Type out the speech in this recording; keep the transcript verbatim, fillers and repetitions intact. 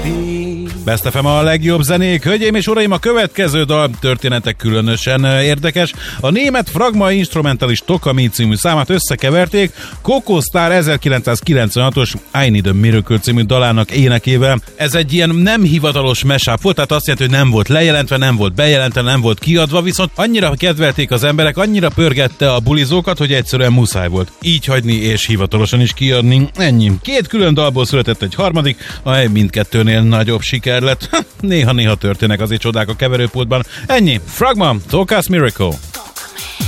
Best ef em a legjobb zenék. Hölgyeim és uraim, a következő dal történetek különösen érdekes. A német Fragma instrumentális Tokami című számát összekeverték Coco Star ezerkilencszázkilencvenhatos I Need a Miracle című dalának énekével. Ez egy ilyen nem hivatalos mashup volt, tehát azt jelenti, hogy nem volt lejelentve, nem volt bejelentve, nem volt kiadva, viszont annyira kedvelték az emberek, annyira pörgette a bulizókat, hogy egyszerűen muszáj volt így hagyni és hivatalosan is kiadni. Ennyi. Két külön dalból született egy harmadik, amely mindkettőnél nagyobb siker lett. Néha-néha történnek azért csodák a keverőpultban. Ennyi. Fragma, Toka's Miracle.